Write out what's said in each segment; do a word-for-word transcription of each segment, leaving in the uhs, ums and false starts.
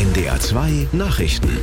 N D R zwei Nachrichten.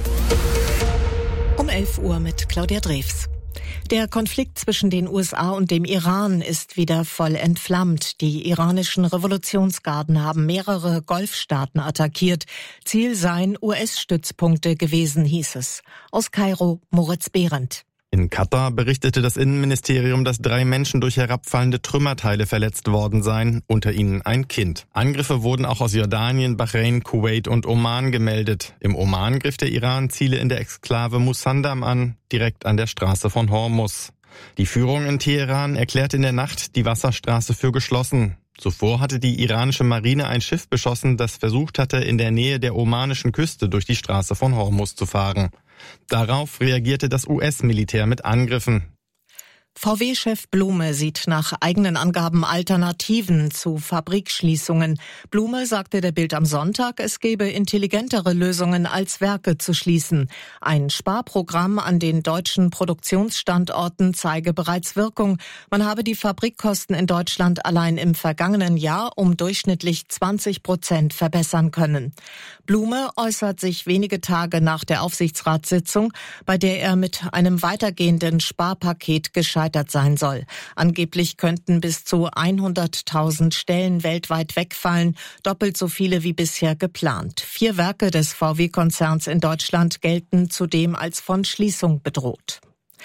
Um elf Uhr mit Claudia Drews. Der Konflikt zwischen den U S A und dem Iran ist wieder voll entflammt. Die iranischen Revolutionsgarden haben mehrere Golfstaaten attackiert. Ziel seien U S-Stützpunkte gewesen, hieß es. Aus Kairo, Moritz Behrendt. In Katar berichtete das Innenministerium, dass drei Menschen durch herabfallende Trümmerteile verletzt worden seien, unter ihnen ein Kind. Angriffe wurden auch aus Jordanien, Bahrain, Kuwait und Oman gemeldet. Im Oman griff der Iran Ziele in der Exklave Musandam an, direkt an der Straße von Hormuz. Die Führung in Teheran erklärte in der Nacht die Wasserstraße für geschlossen. Zuvor hatte die iranische Marine ein Schiff beschossen, das versucht hatte, in der Nähe der omanischen Küste durch die Straße von Hormuz zu fahren. Darauf reagierte das U S-Militär mit Angriffen. V W-Chef Blume sieht nach eigenen Angaben Alternativen zu Fabrikschließungen. Blume sagte der Bild am Sonntag, es gebe intelligentere Lösungen als Werke zu schließen. Ein Sparprogramm an den deutschen Produktionsstandorten zeige bereits Wirkung. Man habe die Fabrikkosten in Deutschland allein im vergangenen Jahr um durchschnittlich zwanzig Prozent verbessern können. Blume äußert sich wenige Tage nach der Aufsichtsratssitzung, bei der er mit einem weitergehenden Sparpaket gescheitert sein soll. Angeblich könnten bis zu hunderttausend Stellen weltweit wegfallen, doppelt so viele wie bisher geplant. Vier Werke des V W-Konzerns in Deutschland gelten zudem als von Schließung bedroht.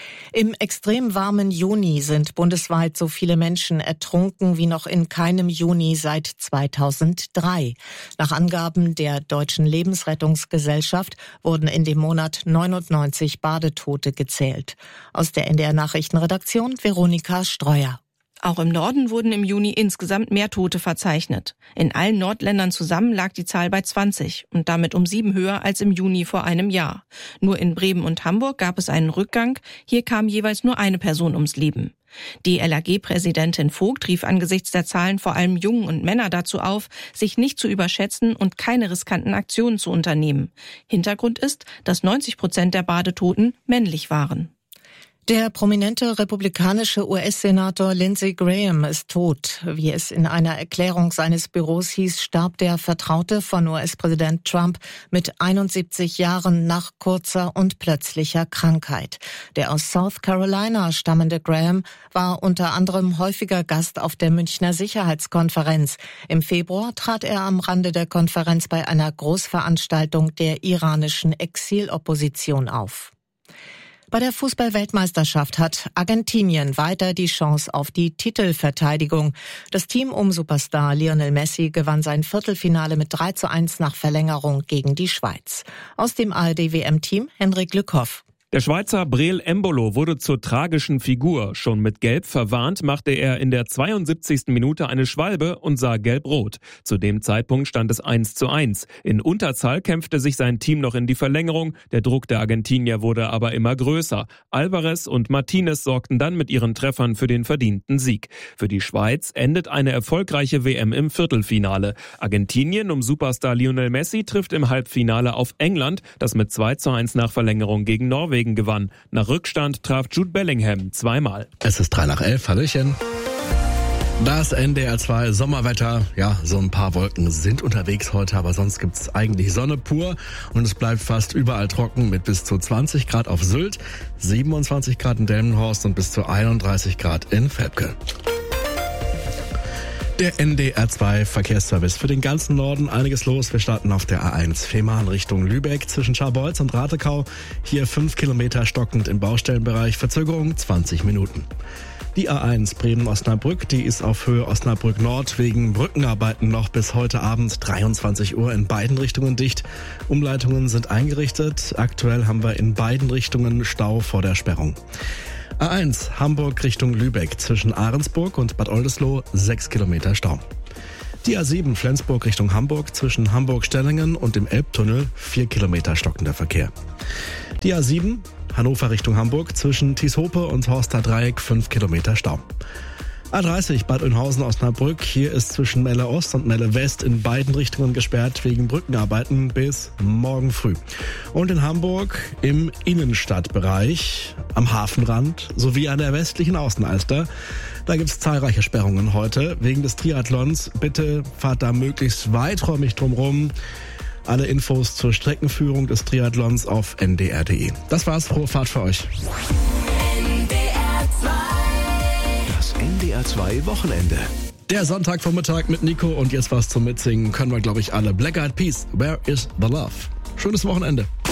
Im extrem warmen Juni sind bundesweit so viele Menschen ertrunken wie noch in keinem Juni seit zweitausenddrei. Nach Angaben der Deutschen Lebensrettungsgesellschaft wurden in dem Monat neunundneunzig Badetote gezählt. Aus der N D R-Nachrichtenredaktion Veronika Streuer. Auch im Norden wurden im Juni insgesamt mehr Tote verzeichnet. In allen Nordländern zusammen lag die Zahl bei zwanzig und damit um sieben höher als im Juni vor einem Jahr. Nur in Bremen und Hamburg gab es einen Rückgang. Hier kam jeweils nur eine Person ums Leben. Die L A G-Präsidentin Vogt rief angesichts der Zahlen vor allem Jungen und Männer dazu auf, sich nicht zu überschätzen und keine riskanten Aktionen zu unternehmen. Hintergrund ist, dass neunzig Prozent der Badetoten männlich waren. Der prominente republikanische U S-Senator Lindsey Graham ist tot. Wie es in einer Erklärung seines Büros hieß, starb der Vertraute von U S-Präsident Trump mit einundsiebzig Jahren nach kurzer und plötzlicher Krankheit. Der aus South Carolina stammende Graham war unter anderem häufiger Gast auf der Münchner Sicherheitskonferenz. Im Februar trat er am Rande der Konferenz bei einer Großveranstaltung der iranischen Exilopposition auf. Bei der Fußball-Weltmeisterschaft hat Argentinien weiter die Chance auf die Titelverteidigung. Das Team um Superstar Lionel Messi gewann sein Viertelfinale mit drei zu eins nach Verlängerung gegen die Schweiz. Aus dem A R D-W M-Team Henrik Lückhoff. Der Schweizer Breel Embolo wurde zur tragischen Figur. Schon mit Gelb verwarnt machte er in der zweiundsiebzigsten Minute eine Schwalbe und sah gelb-rot. Zu dem Zeitpunkt stand es eins zu eins. In Unterzahl kämpfte sich sein Team noch in die Verlängerung. Der Druck der Argentinier wurde aber immer größer. Alvarez und Martinez sorgten dann mit ihren Treffern für den verdienten Sieg. Für die Schweiz endet eine erfolgreiche W M im Viertelfinale. Argentinien um Superstar Lionel Messi trifft im Halbfinale auf England, das mit zwei zu eins nach Verlängerung gegen Norwegen gewann. Nach Rückstand traf Jude Bellingham zweimal. Es ist drei nach elf. Hallöchen. Das N D R zwei Sommerwetter. Ja, so ein paar Wolken sind unterwegs heute, aber sonst gibt's eigentlich Sonne pur und es bleibt fast überall trocken mit bis zu zwanzig Grad auf Sylt, siebenundzwanzig Grad in Delmenhorst und bis zu einunddreißig Grad in Velpke. Der N D R zwei Verkehrsservice für den ganzen Norden. Einiges los. Wir starten auf der A eins Fehmarn Richtung Lübeck zwischen Scharbeutz und Ratekau. Hier fünf Kilometer stockend im Baustellenbereich. Verzögerung zwanzig Minuten. Die A eins Bremen-Osnabrück, die ist auf Höhe Osnabrück Nord wegen Brückenarbeiten noch bis heute Abend dreiundzwanzig Uhr in beiden Richtungen dicht. Umleitungen sind eingerichtet. Aktuell haben wir in beiden Richtungen Stau vor der Sperrung. A eins Hamburg Richtung Lübeck zwischen Ahrensburg und Bad Oldesloe sechs Kilometer Stau. Die A sieben Flensburg Richtung Hamburg zwischen Hamburg-Stellingen und dem Elbtunnel vier Kilometer stockender Verkehr. Die A sieben Hannover Richtung Hamburg zwischen Tieshope und Horster Dreieck fünf Kilometer Stau. A dreißig Bad Oeynhausen-Osnabrück. Hier ist zwischen Melle Ost und Melle West in beiden Richtungen gesperrt wegen Brückenarbeiten bis morgen früh. Und in Hamburg im Innenstadtbereich, am Hafenrand sowie an der westlichen Außenalster. Da gibt's zahlreiche Sperrungen heute wegen des Triathlons. Bitte fahrt da möglichst weiträumig drumrum. Alle Infos zur Streckenführung des Triathlons auf n d r punkt d e. Das war's, frohe Fahrt für euch. Das N D R zwei Wochenende. Der Sonntagvormittag mit Nico und jetzt was zum Mitsingen können wir, glaube ich, alle. Black Eyed Peas, Where is the Love? Schönes Wochenende.